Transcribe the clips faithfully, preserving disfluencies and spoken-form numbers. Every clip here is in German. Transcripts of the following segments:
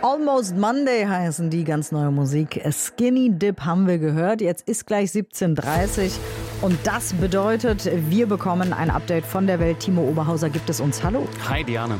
Almost Monday heißen die, ganz neue Musik. Skinny Dip haben wir gehört. Jetzt ist gleich siebzehn Uhr dreißig und das bedeutet, wir bekommen ein Update von der Welt. Timo Oberhauser gibt es uns. Hallo. Hi Diane.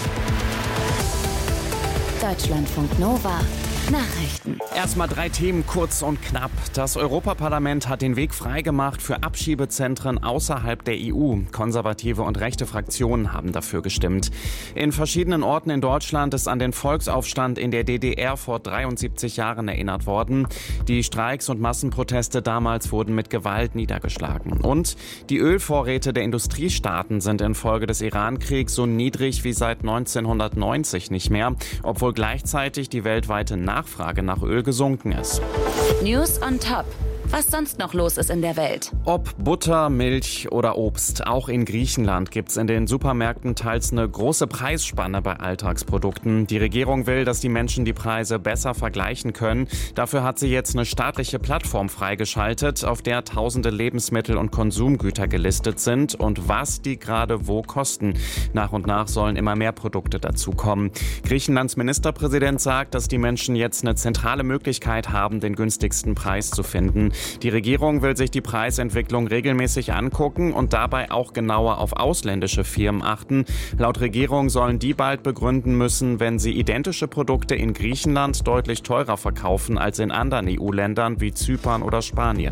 Deutschlandfunk Nova. Nachrichten. Erstmal drei Themen, kurz und knapp. Das Europaparlament hat den Weg freigemacht für Abschiebezentren außerhalb der E U. Konservative und rechte Fraktionen haben dafür gestimmt. In verschiedenen Orten in Deutschland ist an den Volksaufstand in der D D R vor dreiundsiebzig Jahren erinnert worden. Die Streiks und Massenproteste damals wurden mit Gewalt niedergeschlagen. Und die Ölvorräte der Industriestaaten sind infolge des Iran-Kriegs so niedrig wie seit neunzehnhundertneunzig nicht mehr, obwohl gleichzeitig die weltweite Nachfrage nach Öl gesunken ist. News on top. Was sonst noch los ist in der Welt. Ob Butter, Milch oder Obst. Auch in Griechenland gibt es in den Supermärkten teils eine große Preisspanne bei Alltagsprodukten. Die Regierung will, dass die Menschen die Preise besser vergleichen können. Dafür hat sie jetzt eine staatliche Plattform freigeschaltet, auf der tausende Lebensmittel und Konsumgüter gelistet sind und was die gerade wo kosten. Nach und nach sollen immer mehr Produkte dazukommen. Griechenlands Ministerpräsident sagt, dass die Menschen jetzt eine zentrale Möglichkeit haben, den günstigsten Preis zu finden. Die Regierung will sich die Preisentwicklung regelmäßig angucken und dabei auch genauer auf ausländische Firmen achten. Laut Regierung sollen die bald begründen müssen, wenn sie identische Produkte in Griechenland deutlich teurer verkaufen als in anderen E U-Ländern wie Zypern oder Spanien.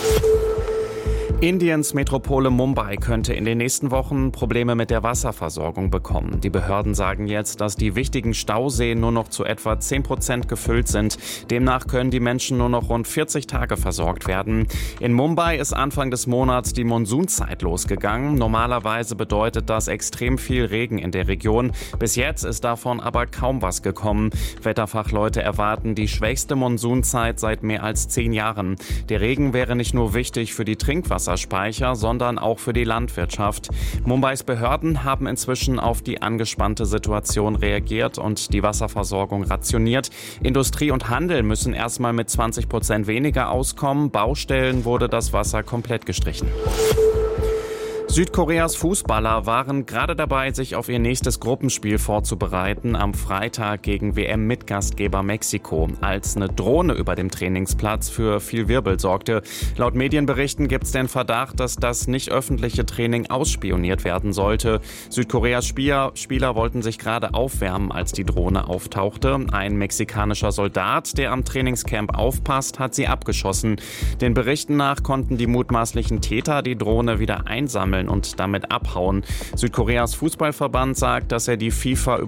Indiens Metropole Mumbai könnte in den nächsten Wochen Probleme mit der Wasserversorgung bekommen. Die Behörden sagen jetzt, dass die wichtigen Stauseen nur noch zu etwa zehn Prozent gefüllt sind. Demnach können die Menschen nur noch rund vierzig Tage versorgt werden. In Mumbai ist Anfang des Monats die Monsunzeit losgegangen. Normalerweise bedeutet das extrem viel Regen in der Region. Bis jetzt ist davon aber kaum was gekommen. Wetterfachleute erwarten die schwächste Monsunzeit seit mehr als zehn Jahren. Der Regen wäre nicht nur wichtig für die Trinkwasser Speicher, sondern auch für die Landwirtschaft. Mumbais Behörden haben inzwischen auf die angespannte Situation reagiert und die Wasserversorgung rationiert. Industrie und Handel müssen erstmal mit zwanzig Prozent weniger auskommen. Baustellen wurde das Wasser komplett gestrichen. Südkoreas Fußballer waren gerade dabei, sich auf ihr nächstes Gruppenspiel vorzubereiten, am Freitag gegen W M-Mitgastgeber Mexiko, als eine Drohne über dem Trainingsplatz für viel Wirbel sorgte. Laut Medienberichten gibt es den Verdacht, dass das nicht öffentliche Training ausspioniert werden sollte. Südkoreas Spieler, Spieler wollten sich gerade aufwärmen, als die Drohne auftauchte. Ein mexikanischer Soldat, der am Trainingscamp aufpasst, hat sie abgeschossen. Den Berichten nach konnten die mutmaßlichen Täter die Drohne wieder einsammeln und damit abhauen. Südkoreas Fußballverband sagt, dass er die FIFA über